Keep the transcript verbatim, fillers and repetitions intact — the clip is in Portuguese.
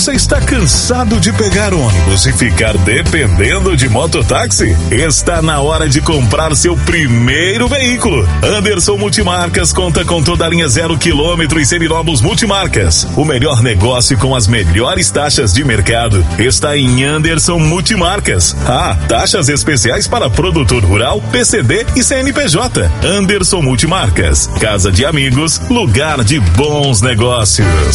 Você está cansado de pegar ônibus e ficar dependendo de mototáxi? Está na hora de comprar seu primeiro veículo. Anderson Multimarcas conta com toda a linha zero quilômetro e seminovos multimarcas. O melhor negócio com as melhores taxas de mercado está em Anderson Multimarcas. Ah, taxas especiais para produtor rural, P C D e C N P J. Anderson Multimarcas, casa de amigos, lugar de bons negócios.